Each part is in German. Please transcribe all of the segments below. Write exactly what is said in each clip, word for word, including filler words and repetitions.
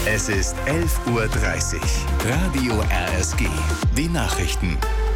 Es ist elf Uhr dreißig. Radio R S G. Die Nachrichten.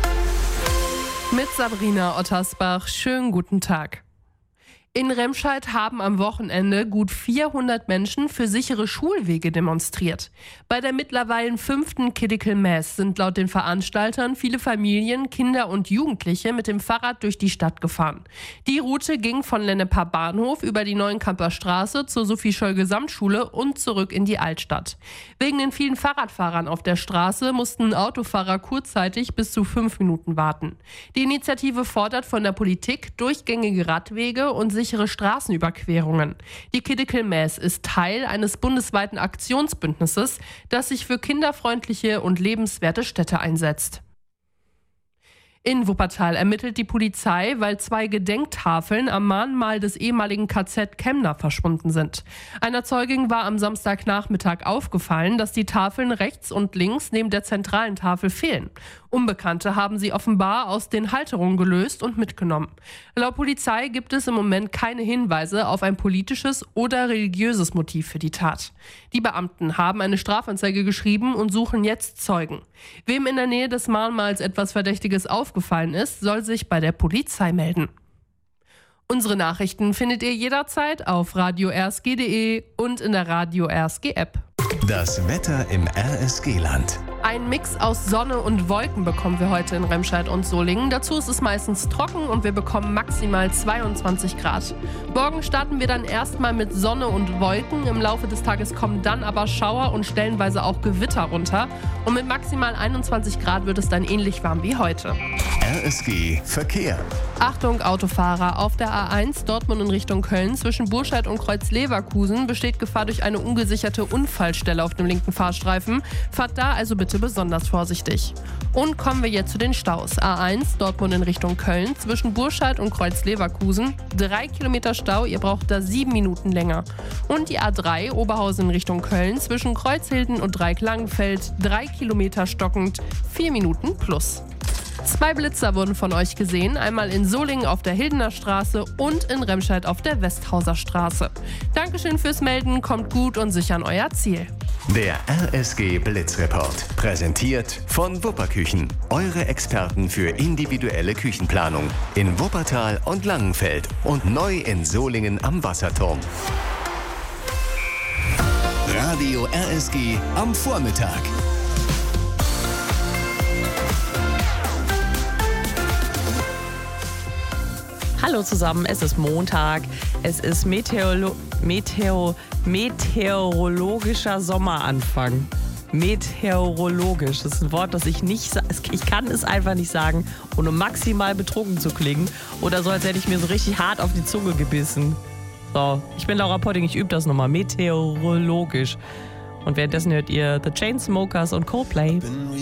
Mit Sabrina Ottersbach. Schönen guten Tag. In Remscheid haben am Wochenende gut vierhundert Menschen für sichere Schulwege demonstriert. Bei der mittlerweile fünften Critical Mass sind laut den Veranstaltern viele Familien, Kinder und Jugendliche mit dem Fahrrad durch die Stadt gefahren. Die Route ging von Lenneper Bahnhof über die Neuenkamper Straße zur Sophie-Scholl-Gesamtschule und zurück in die Altstadt. Wegen den vielen Fahrradfahrern auf der Straße mussten Autofahrer kurzzeitig bis zu fünf Minuten warten. Die Initiative fordert von der Politik durchgängige Radwege und sichere Straßenüberquerungen. Die Critical Mass ist Teil eines bundesweiten Aktionsbündnisses, das sich für kinderfreundliche und lebenswerte Städte einsetzt. In Wuppertal ermittelt die Polizei, weil zwei Gedenktafeln am Mahnmal des ehemaligen K Z Kemner verschwunden sind. Einer Zeugin war am Samstagnachmittag aufgefallen, dass die Tafeln rechts und links neben der zentralen Tafel fehlen. Unbekannte haben sie offenbar aus den Halterungen gelöst und mitgenommen. Laut Polizei gibt es im Moment keine Hinweise auf ein politisches oder religiöses Motiv für die Tat. Die Beamten haben eine Strafanzeige geschrieben und suchen jetzt Zeugen. Wem in der Nähe des Mahnmals etwas Verdächtiges aufgefallen ist, soll sich bei der Polizei melden. Unsere Nachrichten findet ihr jederzeit auf radio r s g punkt d e und in der Radio R S G App. Das Wetter im R S G-Land. Ein Mix aus Sonne und Wolken bekommen wir heute in Remscheid und Solingen. Dazu ist es meistens trocken und wir bekommen maximal zweiundzwanzig Grad. Morgen starten wir dann erstmal mit Sonne und Wolken. Im Laufe des Tages kommen dann aber Schauer und stellenweise auch Gewitter runter. Und mit maximal einundzwanzig Grad wird es dann ähnlich warm wie heute. R S G Verkehr. Achtung Autofahrer, auf der A eins Dortmund in Richtung Köln zwischen Burscheid und Kreuz-Leverkusen besteht Gefahr durch eine ungesicherte Unfallstelle auf dem linken Fahrstreifen. Fahrt da also bitte besonders vorsichtig. Und kommen wir jetzt zu den Staus. A eins Dortmund in Richtung Köln zwischen Burscheid und Kreuz-Leverkusen. Drei Kilometer Stau, ihr braucht da sieben Minuten länger. Und die A drei Oberhausen in Richtung Köln zwischen Kreuzhilden und Dreiecklangenfeld. Drei Kilometer stockend, vier Minuten plus. Zwei Blitzer wurden von euch gesehen, einmal in Solingen auf der Hildener Straße und in Remscheid auf der Westhauser Straße. Dankeschön fürs Melden, kommt gut und sicher an euer Ziel. Der R S G Blitzreport, präsentiert von Wupperküchen, eure Experten für individuelle Küchenplanung in Wuppertal und Langenfeld und neu in Solingen am Wasserturm. Radio R S G am Vormittag. Hallo zusammen, es ist Montag, es ist Meteorolo- Meteor- meteorologischer Sommeranfang. Meteorologisch, das ist ein Wort, das ich nicht, ich kann es einfach nicht sagen, ohne maximal betrunken zu klingen oder so, als hätte ich mir so richtig hart auf die Zunge gebissen. So, ich bin Laura Potting, ich übe das nochmal, meteorologisch. Und währenddessen hört ihr The Chainsmokers und Coldplay.